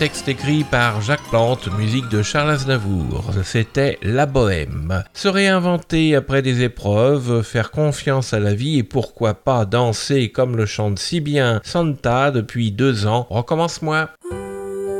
texte écrit par Jacques Plante, musique de Charles Aznavour. C'était La Bohème. Se réinventer après des épreuves, faire confiance à la vie et pourquoi pas danser comme le chante si bien Santa depuis 2 ans. Recommence-moi.